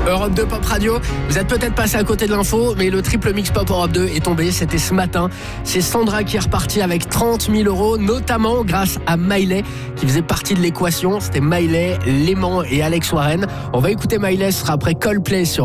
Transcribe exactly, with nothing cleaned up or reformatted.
Europe deux Pop Radio, vous êtes peut-être passé à côté de l'info, mais le triple mix Pop Europe deux est tombé, c'était ce matin. C'est Sandra qui est repartie avec trente mille euros, notamment grâce à Miley, qui faisait partie de l'équation. C'était Miley, Léman et Alex Warren. On va écouter Miley, ce sera après Coldplay sur